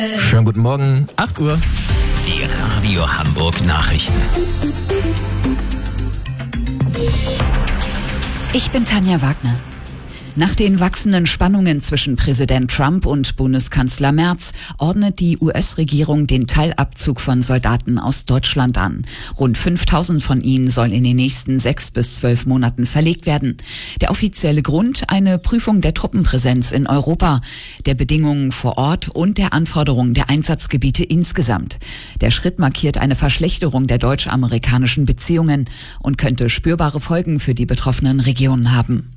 Schönen guten Morgen, 8 Uhr. Die Radio Hamburg Nachrichten. Ich bin Tanja Wagner. Nach den wachsenden Spannungen zwischen Präsident Trump und Bundeskanzler Merz ordnet die US-Regierung den Teilabzug von Soldaten aus Deutschland an. Rund 5.000 von ihnen sollen in den nächsten 6 bis 12 Monaten verlegt werden. Der offizielle Grund: eine Prüfung der Truppenpräsenz in Europa, der Bedingungen vor Ort und der Anforderungen der Einsatzgebiete insgesamt. Der Schritt markiert eine Verschlechterung der deutsch-amerikanischen Beziehungen und könnte spürbare Folgen für die betroffenen Regionen haben.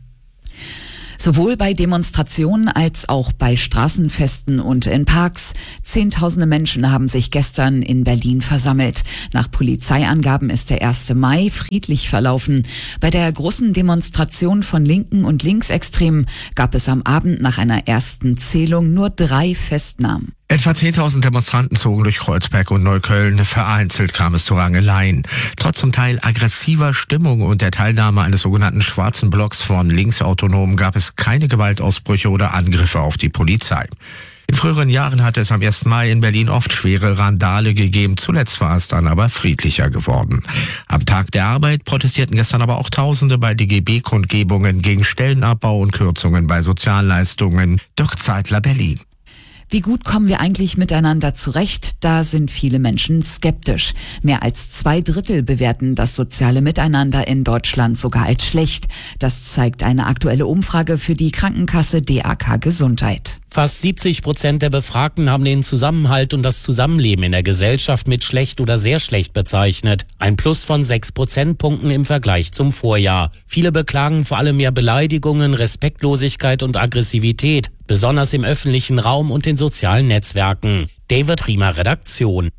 Sowohl bei Demonstrationen als auch bei Straßenfesten und in Parks. Zehntausende Menschen haben sich gestern in Berlin versammelt. Nach Polizeiangaben ist der 1. Mai friedlich verlaufen. Bei der großen Demonstration von Linken und Linksextremen gab es am Abend nach einer ersten Zählung nur 3 Festnahmen. Etwa 10.000 Demonstranten zogen durch Kreuzberg und Neukölln. Vereinzelt kam es zu Rangeleien. Trotz zum Teil aggressiver Stimmung und der Teilnahme eines sogenannten schwarzen Blocks von Linksautonomen gab es keine Gewaltausbrüche oder Angriffe auf die Polizei. In früheren Jahren hatte es am 1. Mai in Berlin oft schwere Randale gegeben. Zuletzt war es dann aber friedlicher geworden. Am Tag der Arbeit protestierten gestern aber auch Tausende bei DGB-Kundgebungen gegen Stellenabbau und Kürzungen bei Sozialleistungen. Dirk Zeitler, Berlin. Wie gut kommen wir eigentlich miteinander zurecht? Da sind viele Menschen skeptisch. Mehr als 2/3 bewerten das soziale Miteinander in Deutschland sogar als schlecht. Das zeigt eine aktuelle Umfrage für die Krankenkasse DAK Gesundheit. Fast 70% der Befragten haben den Zusammenhalt und das Zusammenleben in der Gesellschaft mit schlecht oder sehr schlecht bezeichnet. Ein Plus von 6 Prozentpunkten im Vergleich zum Vorjahr. Viele beklagen vor allem mehr Beleidigungen, Respektlosigkeit und Aggressivität, besonders im öffentlichen Raum und in sozialen Netzwerken. David Riemer, Redaktion.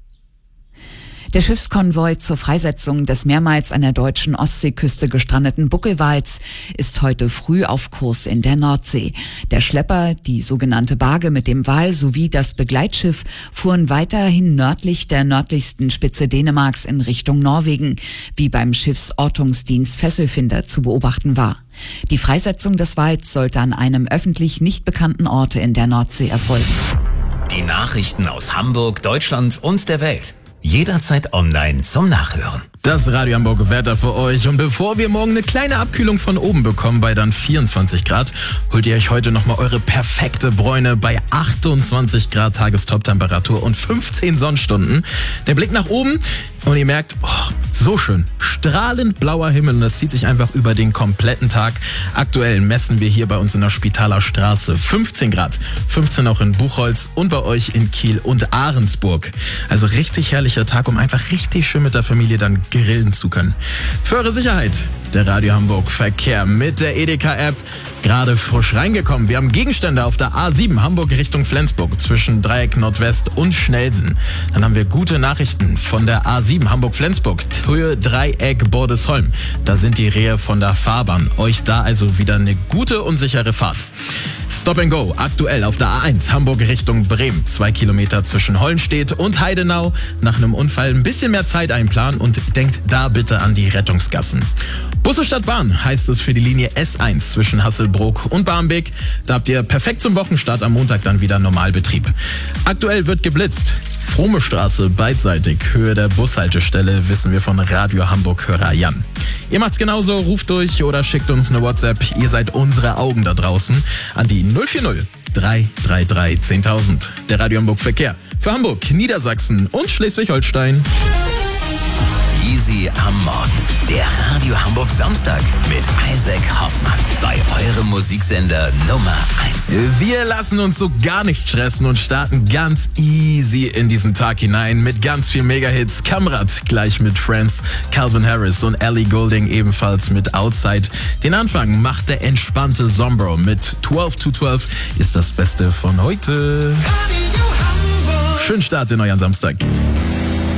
Der Schiffskonvoi zur Freisetzung des mehrmals an der deutschen Ostseeküste gestrandeten Buckelwals ist heute früh auf Kurs in der Nordsee. Der Schlepper, die sogenannte Barge mit dem Wal sowie das Begleitschiff fuhren weiterhin nördlich der nördlichsten Spitze Dänemarks in Richtung Norwegen, wie beim Schiffsortungsdienst Fesselfinder zu beobachten war. Die Freisetzung des Wals sollte an einem öffentlich nicht bekannten Ort in der Nordsee erfolgen. Die Nachrichten aus Hamburg, Deutschland und der Welt. Jederzeit online zum Nachhören. Das Radio Hamburg Wetter für euch. Und bevor wir morgen eine kleine Abkühlung von oben bekommen bei dann 24 Grad, holt ihr euch heute nochmal eure perfekte Bräune bei 28 Grad Tagestop-Temperatur und 15 Sonnenstunden. Der Blick nach oben und ihr merkt, so schön, strahlend blauer Himmel und das zieht sich einfach über den kompletten Tag. Aktuell messen wir hier bei uns in der Spitaler Straße 15 Grad, 15 auch in Buchholz und bei euch in Kiel und Ahrensburg. Also richtig herrlicher Tag, um einfach richtig schön mit der Familie dann grillen zu können. Für eure Sicherheit, der Radio Hamburg Verkehr mit der Edeka-App. Gerade frisch reingekommen. Wir haben Gegenstände auf der A7 Hamburg Richtung Flensburg zwischen Dreieck Nordwest und Schnelsen. Dann haben wir gute Nachrichten von der A7 Hamburg-Flensburg, Höhe Dreieck Bordesholm. Da sind die Rehe von der Fahrbahn. Euch da also wieder eine gute und sichere Fahrt. Stop and Go, aktuell auf der A1 Hamburg Richtung Bremen. 2 Kilometer zwischen Hollenstedt und Heidenau. Nach einem Unfall ein bisschen mehr Zeit einplanen und denkt da bitte an die Rettungsgassen. Busse statt Bahn heißt es für die Linie S1 zwischen Hasselbrook und Barmbek. Da habt ihr perfekt zum Wochenstart am Montag dann wieder Normalbetrieb. Aktuell wird geblitzt. Frome Straße beidseitig, Höhe der Bushaltestelle, wissen wir von Radio Hamburg-Hörer Jan. Ihr macht's genauso, ruft durch oder schickt uns eine WhatsApp. Ihr seid unsere Augen da draußen an die 040 333 10.000. Der Radio Hamburg Verkehr für Hamburg, Niedersachsen und Schleswig-Holstein. Easy am Morgen. Der Radio Hamburg Samstag mit Isaac Hoffmann bei eurem Musiksender Nummer 1. Wir lassen uns so gar nicht stressen und starten ganz easy in diesen Tag hinein mit ganz viel Mega-Hits. Kamrat gleich mit Friends, Calvin Harris und Ellie Goulding ebenfalls mit Outside. Den Anfang macht der entspannte Zombro mit 12 to 12 ist das Beste von heute. Schönen Start in euren Samstag.